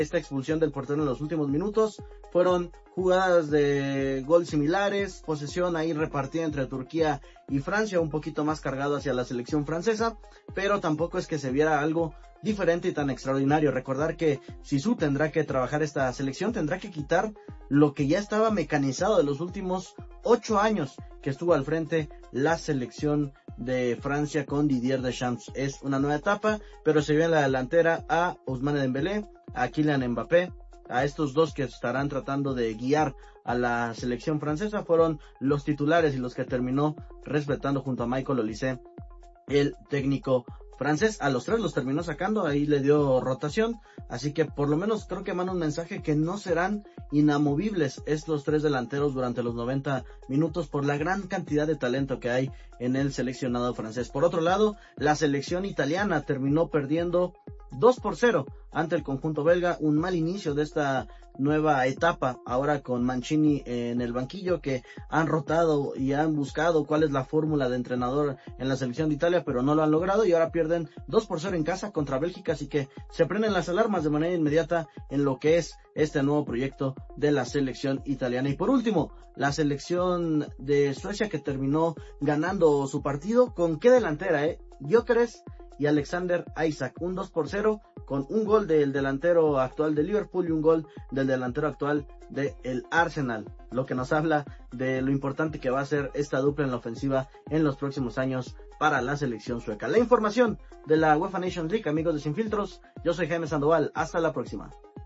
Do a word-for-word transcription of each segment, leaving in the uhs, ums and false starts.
esta expulsión del portero en los últimos minutos. Fueron jugadas de gol similares, posesión ahí repartida entre Turquía y Francia, un poquito más cargado hacia la selección francesa, pero tampoco es que se viera algo diferente y tan extraordinario. Recordar que Zizou tendrá que trabajar esta selección, tendrá que quitar lo que ya estaba mecanizado de los últimos ocho años que estuvo al frente la selección de Francia con Didier Deschamps. Es una nueva etapa, pero se ve en la delantera a Ousmane Dembélé, a Kylian Mbappé, a estos dos que estarán tratando de guiar a la selección francesa. Fueron los titulares y los que terminó respetando junto a Michael Olise, el técnico francés. A los tres los terminó sacando, ahí le dio rotación, así que por lo menos creo que manda un mensaje que no serán inamovibles estos tres delanteros durante los noventa minutos por la gran cantidad de talento que hay en el seleccionado francés. Por otro lado, la selección italiana terminó perdiendo dos por cero ante el conjunto belga, un mal inicio de esta nueva etapa, ahora con Mancini en el banquillo, que han rotado y han buscado cuál es la fórmula de entrenador en la selección de Italia, pero no lo han logrado y ahora pierden dos por cero en casa contra Bélgica, así que se prenden las alarmas de manera inmediata en lo que es este nuevo proyecto de la selección italiana. Y por último, la selección de Suecia, que terminó ganando su partido. ¿Con qué delantera, eh? Gyökeres y Alexander Isak, un dos por cero, con un gol del delantero actual de Liverpool y un gol del delantero actual del Arsenal, lo que nos habla de lo importante que va a ser esta dupla en la ofensiva en los próximos años para la selección sueca. La información de la UEFA Nations League, amigos de Sin Filtros, yo soy Jaime Sandoval, hasta la próxima.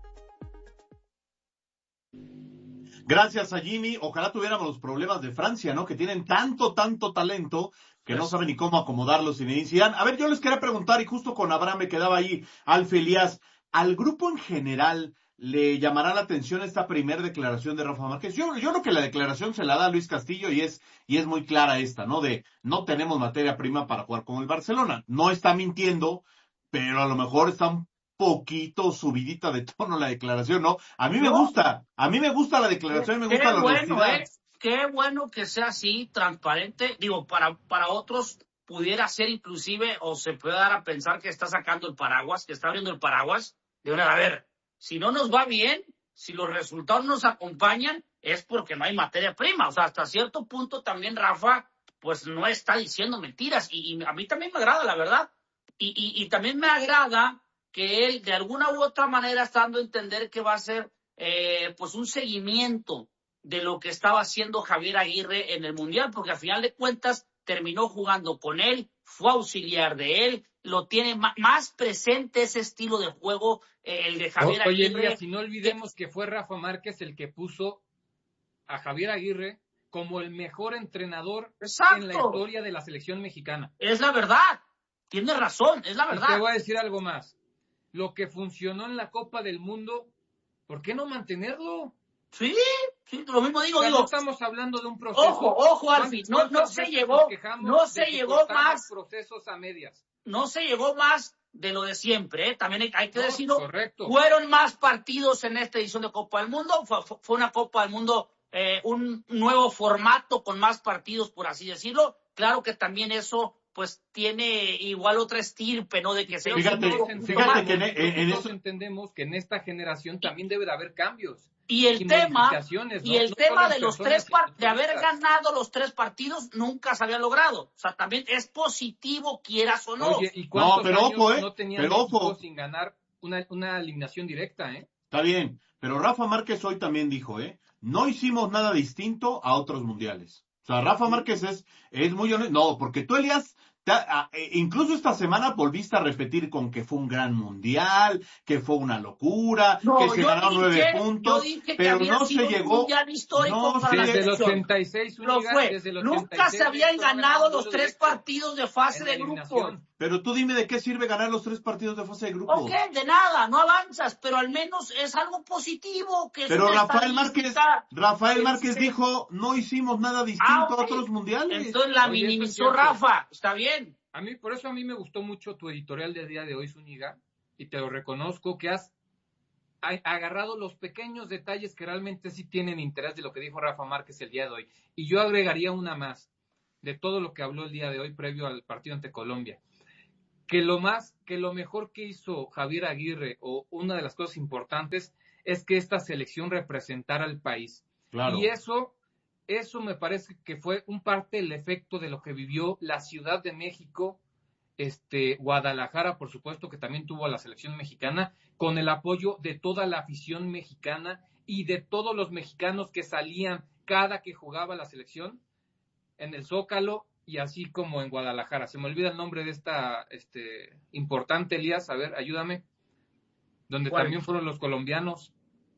Gracias a Jimmy. Ojalá tuviéramos los problemas de Francia, ¿no? Que tienen tanto, tanto talento que yes. no saben ni cómo acomodarlos sin iniciar. A ver, yo les quería preguntar, y justo con Abraham me quedaba ahí, Alf Elías, ¿al grupo en general le llamará la atención esta primera declaración de Rafa Márquez? Yo, yo creo que la declaración se la da Luis Castillo y es, y es muy clara esta, ¿no? De no tenemos materia prima para jugar con el Barcelona. No está mintiendo, pero a lo mejor está un poquito subidita de tono la declaración, ¿no? A mí no. me gusta, a mí me gusta la declaración, me gusta qué la bueno, honestidad. Eh, qué bueno que sea así, transparente. Digo, para, para otros pudiera ser inclusive, o se puede dar a pensar que está sacando el paraguas, que está abriendo el paraguas. De una, a ver, si no nos va bien, si los resultados nos acompañan, es porque no hay materia prima. O sea, hasta cierto punto también Rafa, pues no está diciendo mentiras. Y, y a mí también me agrada, la verdad. Y, y, y también me agrada que él de alguna u otra manera está dando a entender que va a ser eh, pues un seguimiento de lo que estaba haciendo Javier Aguirre en el Mundial, porque al final de cuentas terminó jugando con él, fue auxiliar de él, lo tiene ma- más presente ese estilo de juego, eh, el de Javier o, oye, Aguirre. Elías, si no olvidemos que... que fue Rafa Márquez el que puso a Javier Aguirre como el mejor entrenador Exacto. en la historia de la selección mexicana. Es la verdad, tiene razón, es la verdad. Y te voy a decir algo más. Lo que funcionó en la Copa del Mundo, ¿por qué no mantenerlo? Sí, sí, lo mismo digo. O sea, digo no estamos hablando de un proceso. Ojo, ojo, Alfie, no, no se llegó, no se llegó más. Procesos a medias. No se llegó más de lo de siempre, ¿eh? También hay, hay que no, decirlo. Correcto. Fueron más partidos en esta edición de Copa del Mundo. Fue, fue una Copa del Mundo, eh, un nuevo formato con más partidos, por así decirlo. Claro que también eso pues tiene igual otra estirpe, ¿no? De que se... Fíjate, fíjate que en, en, en eso entendemos que en esta generación también debe de haber cambios. Y el y tema, ¿no? y el no tema de los tres par- de haber ganado los tres partidos nunca se había logrado. O sea, también es positivo, quieras o no. Oye, ¿y cuántos no, pero años ojo, ¿eh? no tenían pero México ojo. sin ganar una, una eliminación directa, eh? Está bien, pero Rafa Márquez hoy también dijo, ¿eh? No hicimos nada distinto a otros mundiales. O sea, Rafa Márquez es, es muy honesto. No, porque tú, Elías, te, a, eh, incluso esta semana volviste a repetir con que fue un gran mundial, que fue una locura, no, que se ganaron dije, nueve puntos, pero no se llegó. No, se desde el llegó. ochenta y seis, lo fue. Desde el Nunca se habían ganado los tres directo, partidos de fase de grupo. Pero tú dime de qué sirve ganar los tres partidos de fase de grupos. Ok, de nada, no avanzas, pero al menos es algo positivo. Que es pero una Rafael Márquez, Rafael Márquez se... dijo, no hicimos nada distinto ah, okay. a otros mundiales. Entonces la Oye, minimizó Rafa, está bien. A mí, por eso a mí me gustó mucho tu editorial del día de hoy, Zúñiga, y te lo reconozco, que has agarrado los pequeños detalles que realmente sí tienen interés de lo que dijo Rafa Márquez el día de hoy. Y yo agregaría una más, de todo lo que habló el día de hoy previo al partido ante Colombia. que lo más, que lo mejor que hizo Javier Aguirre, o una de las cosas importantes, es que esta selección representara al país. Claro. Y eso, eso me parece que fue un parte del efecto de lo que vivió la Ciudad de México, este, Guadalajara, por supuesto, que también tuvo a la selección mexicana, con el apoyo de toda la afición mexicana y de todos los mexicanos que salían cada que jugaba la selección en el Zócalo y así como en Guadalajara. Se me olvida el nombre de esta este, importante, Elías, a ver, ayúdame, donde ¿Cuál? también fueron los colombianos.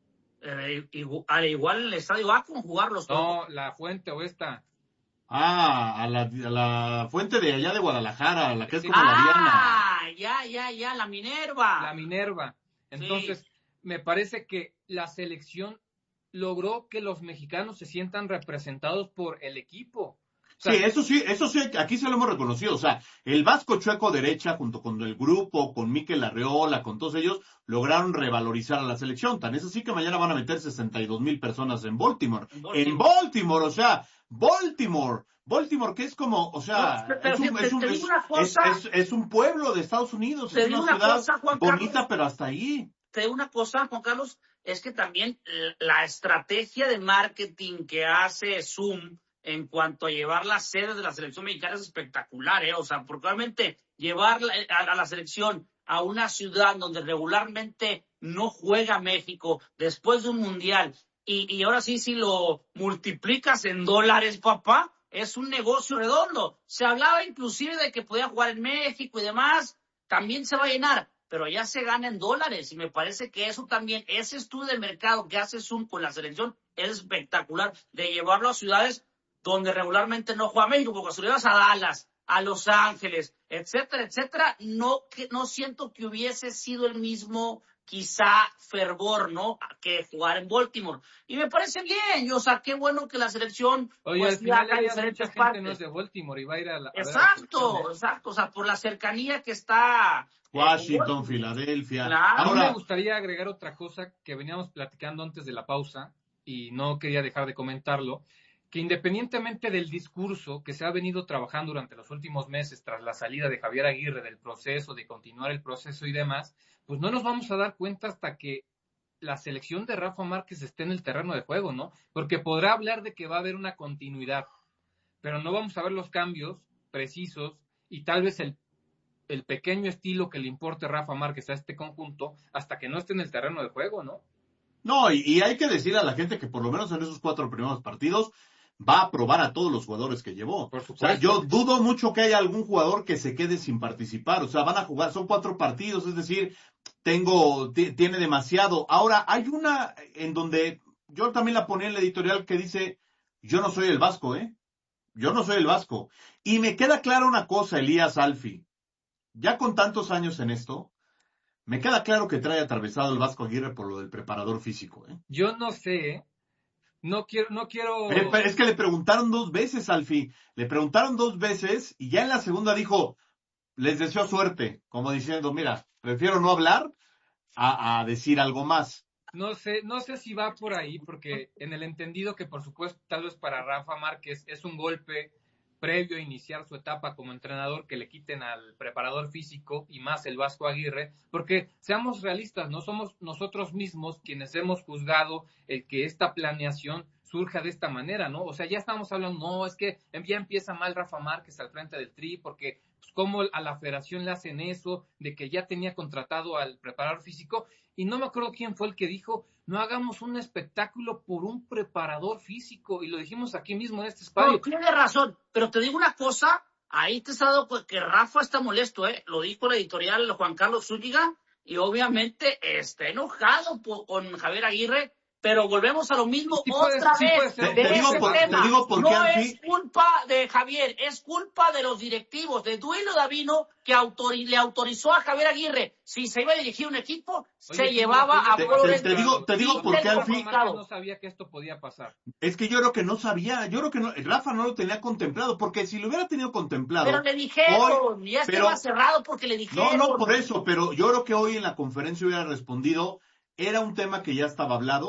Eh, igual, al igual el estadio Akron jugar los No, la Fuente o esta. Ah, a la, a la fuente de allá de Guadalajara, la que es Sí. como la Diana. Ah, ya, ya, ya, la Minerva. La Minerva. Entonces, Sí. me parece que la selección logró que los mexicanos se sientan representados por el equipo. O sea, Sí, eso sí, eso sí, aquí se lo hemos reconocido. O sea, el Vasco Chueco derecha, junto con el grupo, con Mikel Arreola, con todos ellos, lograron revalorizar a la selección. Tan es así que mañana van a meter sesenta y dos mil personas en Baltimore. En Baltimore. En Baltimore, o sea, Baltimore. Baltimore, que es como, o sea, No, pero es, un, te- es, un, te es, digo una es, cosa. es- es un pueblo de Estados Unidos, Te es digo una una ciudad cosa, Juan bonita, Carlos. pero hasta ahí. Te digo una cosa, Juan Carlos, es que también eh, la estrategia de marketing que hace Zoom en cuanto a llevar las sedes de la selección mexicana es espectacular, ¿eh? O sea, porque realmente llevar la- a, a la selección a una ciudad donde regularmente no juega México después de un mundial y, y ahora sí, si lo multiplicas en dólares, papá, es un negocio redondo. Se hablaba inclusive de que podía jugar en México y demás, también se va a llenar, pero ya se gana en dólares y me parece que eso también, ese estudio de mercado que hace Zoom con la selección es espectacular, de llevarlo a ciudades donde regularmente no juega México, porque si lo llevas a Dallas, a Los Ángeles, etcétera, etcétera, no, que, no siento que hubiese sido el mismo quizá fervor, ¿no?, que jugar en Baltimore. Y me parece bien, o sea, qué bueno que la selección oye, pues al final viaja a Elías, mucha diferentes gente partes. no es de Baltimore y va a ir a la, a ver a la Exacto, selección, ¿eh? exacto, o sea, por la cercanía que está eh, con Washington, Baltimore. Filadelfia. Claro. A mí me Ahora, gustaría agregar otra cosa que veníamos platicando antes de la pausa y no quería dejar de comentarlo, que independientemente del discurso que se ha venido trabajando durante los últimos meses tras la salida de Javier Aguirre del proceso, de continuar el proceso y demás, pues no nos vamos a dar cuenta hasta que la selección de Rafa Márquez esté en el terreno de juego, ¿no? Porque podrá hablar de que va a haber una continuidad, pero no vamos a ver los cambios precisos y tal vez el el pequeño estilo que le importe Rafa Márquez a este conjunto hasta que no esté en el terreno de juego, ¿no? no, y, y hay que decir a la gente que por lo menos en esos cuatro primeros partidos va a probar a todos los jugadores que llevó. Por O sea, supuesto. yo dudo mucho que haya algún jugador que se quede sin participar. O sea, van a jugar, son cuatro partidos, es decir, tengo, t- tiene demasiado. Ahora, hay una en donde yo también la ponía en la editorial que dice, yo no soy el Vasco, ¿eh? Yo no soy el Vasco. Y me queda clara una cosa, Elías Alfi. Ya con tantos años en esto, me queda claro que trae atravesado el Vasco Aguirre por lo del preparador físico, ¿eh? Yo no sé, ¿eh? no quiero, no quiero. Eh, pero es que le preguntaron dos veces, Alfi. Le preguntaron dos veces y ya en la segunda dijo, les deseo suerte. Como diciendo, mira, prefiero no hablar a, a decir algo más. No sé, no sé si va por ahí, porque en el entendido que por supuesto tal vez para Rafa Márquez es un golpe previo a iniciar su etapa como entrenador que le quiten al preparador físico y más el Vasco Aguirre, porque seamos realistas, no somos nosotros mismos quienes hemos juzgado el que esta planeación surja de esta manera, ¿no? O sea, ya estamos hablando, no, es que ya empieza mal Rafa Márquez al frente del Tri, porque pues, cómo a la federación le hacen eso, de que ya tenía contratado al preparador físico, y no me acuerdo quién fue el que dijo, no hagamos un espectáculo por un preparador físico, y lo dijimos aquí mismo en este espacio. No, tiene razón, pero te digo una cosa, ahí te has dado pues, que Rafa está molesto, ¿eh? Lo dijo la editorial Juan Carlos Zúñiga, y obviamente está enojado por, con Javier Aguirre, pero volvemos a lo mismo Sí puede- otra sí vez puede ser. de Te digo ese por- tema. te digo por qué, no Alfi. es culpa de Javier, es culpa de los directivos, de Duilio Davino, que autori- le autorizó a Javier Aguirre, si se iba a dirigir un equipo, se Oye, llevaba pero a te- Polo te- Lente. te digo- te digo Sí, por qué, tengo Alfi. Rafa complicado. Márquez no sabía que esto podía pasar. Es que yo creo que no sabía, yo creo que no, Rafa no lo tenía contemplado, porque si lo hubiera tenido contemplado, Pero le dijeron, hoy, ya pero- estaba cerrado porque le no, dijeron. no por eso, pero yo creo que hoy en la conferencia hubiera respondido, era un tema que ya estaba hablado,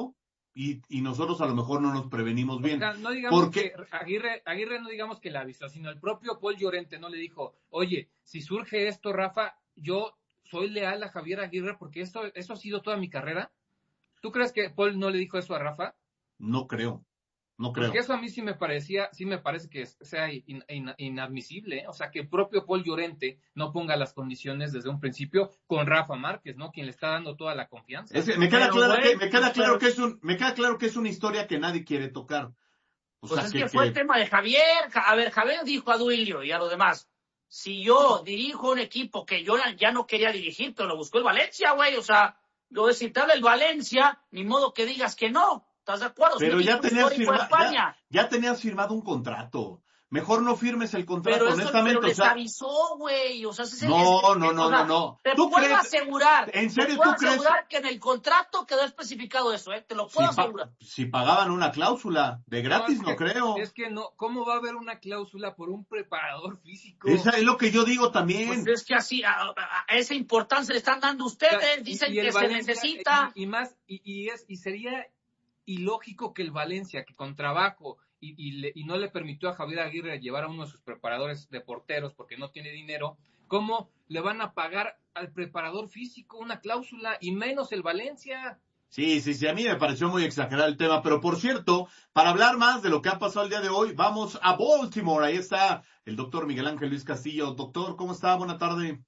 y, y nosotros a lo mejor no nos prevenimos bien. O sea, no digamos porque que Aguirre, Aguirre no digamos que la avisó, sino el propio Paul Llorente no le dijo, oye, si surge esto, Rafa, yo soy leal a Javier Aguirre porque esto, eso ha sido toda mi carrera. ¿Tú crees que Paul no le dijo eso a Rafa? no creo, no creo. Porque eso a mí sí me parecía, sí me parece que sea in, in, inadmisible, ¿eh? O sea, que el propio Paul Llorente no ponga las condiciones desde un principio con Rafa Márquez, ¿no? Quien le está dando toda la confianza. Es que me queda Pero, claro güey, que me queda pues, claro pero- que es un me queda claro que es una historia que nadie quiere tocar. O Pues sea, es que, que fue el que- tema de Javier. A ver, Javier dijo a Duilio y a los demás, si yo dirijo un equipo que yo ya no quería dirigir, pero lo buscó el Valencia, güey, o sea, yo si te habla el Valencia, ni modo que digas que no. ¿Estás de acuerdo? Es un pero ya equipo tenías histórico de firma, ya, España. ya tenías firmado un contrato. Mejor no firmes el contrato, Pero eso, honestamente. pero O les sea, avisó, güey. O sea, ese es el- no, es- no, es- no, o sea, no, no. Te ¿Tú puedo crees? asegurar. ¿En serio te puedo tú crees? asegurar que en el contrato quedó especificado eso, ¿eh? Te lo Si, puedo pa- asegurar. si pagaban una cláusula de gratis, es no, que, creo. Es que no, ¿cómo va a haber una cláusula por un preparador físico? Esa es lo que yo digo también. Pues es que así, a, a- a esa importancia le están dando ustedes. Dicen Y- y el que se Valencia, necesita. Y, y más, y, y es, y sería ilógico que el Valencia, que con trabajo y, y, le, y no le permitió a Javier Aguirre llevar a uno de sus preparadores de porteros porque no tiene dinero, ¿cómo le van a pagar al preparador físico una cláusula y menos el Valencia? Sí, sí, sí, a mí me pareció muy exagerado el tema, pero por cierto, para hablar más de lo que ha pasado el día de hoy, vamos a Baltimore, ahí está el doctor Miguel Ángel Luis Castillo. Doctor, ¿cómo está? Buena tarde.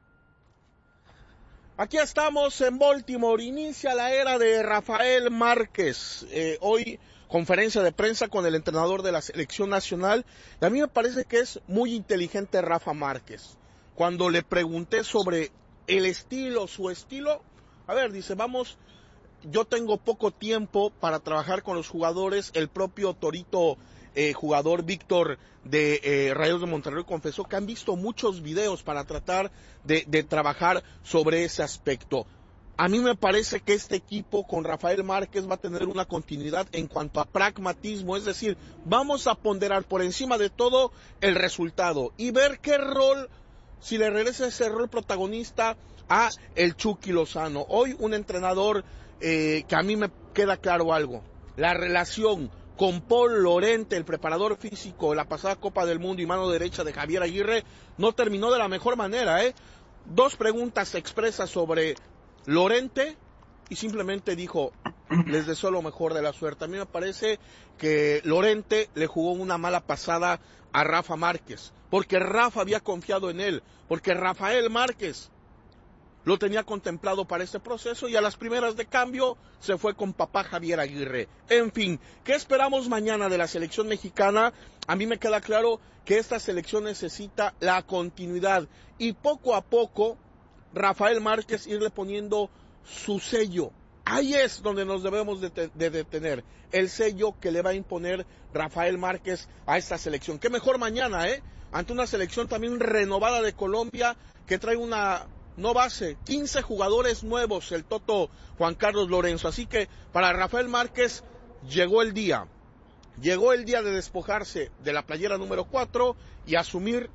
Aquí estamos en Baltimore, inicia la era de Rafael Márquez, eh, hoy conferencia de prensa con el entrenador de la selección nacional, y a mí me parece que es muy inteligente Rafa Márquez. Cuando le pregunté sobre el estilo, su estilo, a ver, dice, vamos, yo tengo poco tiempo para trabajar con los jugadores, el propio Torito, eh, jugador Víctor de eh, Rayados de Monterrey, confesó que han visto muchos videos para tratar de, de trabajar sobre ese aspecto. A mí me parece que este equipo con Rafael Márquez va a tener una continuidad en cuanto a pragmatismo, es decir, vamos a ponderar por encima de todo el resultado y ver qué rol, si le regresa ese rol protagonista a el Chucky Lozano. Hoy un entrenador eh, que a mí me queda claro algo, la relación con Paul Llorente, el preparador físico de la pasada Copa del Mundo y mano derecha de Javier Aguirre, no terminó de la mejor manera, ¿eh? Dos preguntas expresas sobre Llorente y simplemente dijo, les deseo lo mejor de la suerte. A mí me parece que Llorente le jugó una mala pasada a Rafa Márquez, porque Rafa había confiado en él, porque Rafael Márquez lo tenía contemplado para este proceso y a las primeras de cambio se fue con papá Javier Aguirre. En fin, ¿qué esperamos mañana de la selección mexicana? A mí me queda claro que esta selección necesita la continuidad y poco a poco Rafael Márquez irle poniendo su sello. Ahí es donde nos debemos de, de detener, el sello que le va a imponer Rafael Márquez a esta selección. Qué mejor mañana, ¿eh? Ante una selección también renovada de Colombia que trae una no base, quince jugadores nuevos, el Toto Juan Carlos Lorenzo. Así que para Rafael Márquez llegó el día, llegó el día de despojarse de la playera número cuatro y asumir,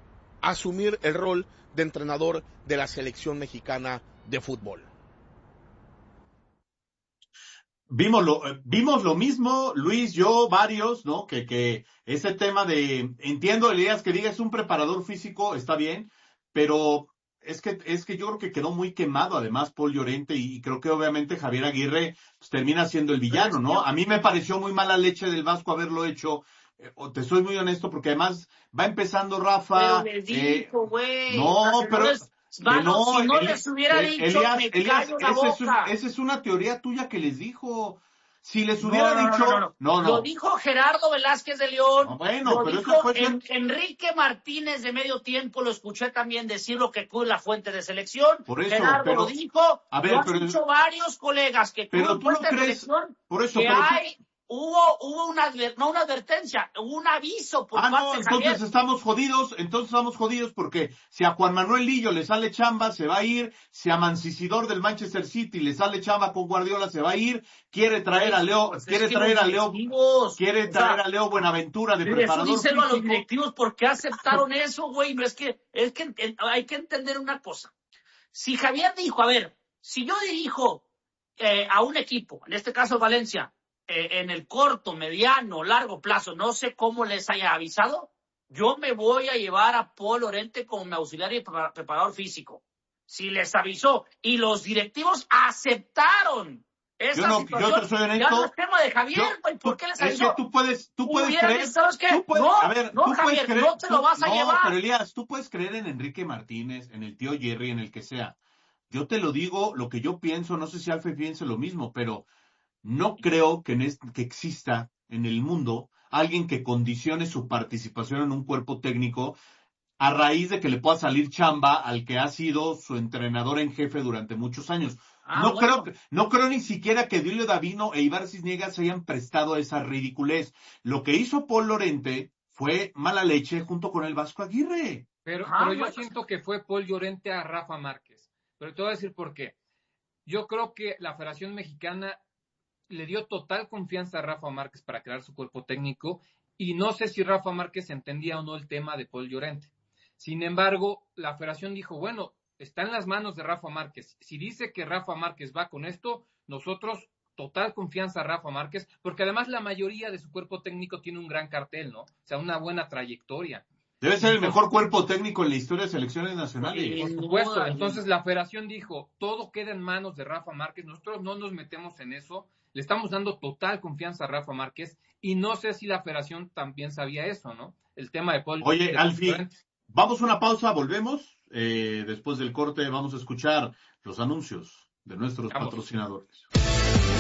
asumir el rol de entrenador de la selección mexicana de fútbol. Vimos lo, vimos lo mismo, Luis, yo, varios, ¿no? Que, que ese tema de, entiendo, Elías, que diga es un preparador físico, está bien, pero es que, es que yo creo que quedó muy quemado, además, Paul Llorente, y creo que obviamente Javier Aguirre pues, termina siendo el villano, ¿no? A mí me pareció muy mala leche del Vasco haberlo hecho, eh, te soy muy honesto, porque además va empezando Rafa. Pero les eh, dijo, güey. no, o sea, que pero- no les- Mano, no, si no Eli- les hubiera El- dicho, Elías, me Elías, callo la esa es, un- boca. esa es una teoría tuya que les dijo. Si les No, hubiera no, no, dicho, no, no. no, no. Lo dijo Gerardo Velázquez de León. No, bueno, lo pero dijo eso fue en- Enrique Martínez de Medio Tiempo. Lo escuché también decir lo que tú en la fuente de selección. Por eso, Gerardo pero- lo dijo. a ver, lo han pero- dicho varios colegas que pero tú en tú no fuente de crees- selección por eso, que pero tú- hay. Hubo, hubo una, adver- no una advertencia, hubo un aviso por Ah, parte no, de entonces Javier. estamos jodidos, entonces estamos jodidos porque si a Juan Manuel Lillo le sale chamba, se va a ir, si a Mancisidor del Manchester City le sale chamba con Guardiola, se va a ir, quiere traer a Leo, Pues es quiere que traer los a Leo, directivos, quiere o sea, traer a Leo Buenaventura de Eso preparador díselo a los físico. directivos porque aceptaron eso, güey. No es que, es que en- hay que entender una cosa. Si Javier dijo, a ver, si yo dirijo eh, a un equipo, en este caso Valencia, eh, en el corto, mediano, largo plazo, no sé cómo les haya avisado, yo me voy a llevar a Paul Llorente como mi auxiliar y preparador físico. Si les avisó y los directivos aceptaron esa yo no, situación, yo te soy honesto, ya no es tema de Javier, güey, ¿por qué les avisó? Es que tú puedes, tú puedes Hubieran creer, dicho, ¿sabes qué? tú puedes, no, a ver, no, tú Javier, puedes creer, no te tú, lo vas a no, llevar. pero Elías, tú puedes creer en Enrique Martínez, en el tío Jerry, en el que sea. Yo te lo digo, lo que yo pienso, no sé si Alfe piense lo mismo, pero no creo que, en este, que exista en el mundo alguien que condicione su participación en un cuerpo técnico a raíz de que le pueda salir chamba al que ha sido su entrenador en jefe durante muchos años. Ah, no bueno. creo no creo ni siquiera que Duilio Davino e Ibar Cisniega se hayan prestado a esa ridiculez. Lo que hizo Paul Llorente fue mala leche junto con el Vasco Aguirre. Pero, Ah, pero yo bueno. siento que fue Paul Llorente a Rafa Márquez. Pero te voy a decir por qué. Yo creo que la Federación Mexicana le dio total confianza a Rafa Márquez para crear su cuerpo técnico y no sé si Rafa Márquez entendía o no el tema de Paul Llorente. Sin embargo, la Federación dijo, bueno, está en las manos de Rafa Márquez. Si dice que Rafa Márquez va con esto, nosotros total confianza a Rafa Márquez, porque además la mayoría de su cuerpo técnico tiene un gran cartel, ¿no? O sea, una buena trayectoria. Debe ser el mejor cuerpo técnico en la historia de selecciones nacionales. Por supuesto. Entonces la Federación dijo, todo queda en manos de Rafa Márquez, nosotros no nos metemos en eso, le estamos dando total confianza a Rafa Márquez y no sé si la Federación también sabía eso, ¿no? El tema de Paul. Oye, de Alfi, Paul vamos a una pausa, volvemos. Eh, después del corte vamos a escuchar los anuncios de nuestros Vamos. patrocinadores.